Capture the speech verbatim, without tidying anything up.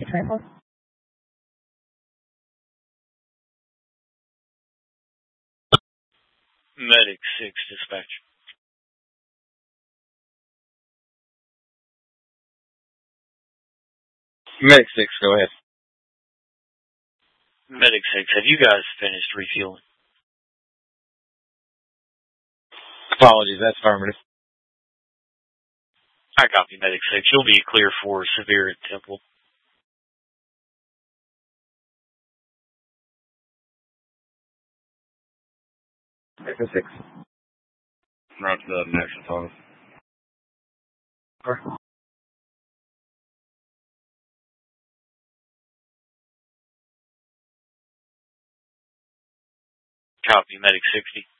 transport? Medic six, dispatch. Medic six, go ahead. Medic six, have you guys finished refueling? Apologies, that's affirmative. I copy, Medic six. You'll be clear for severe at Temple. Medic six. Route to the next office. Okay. Copy, Medic sixty.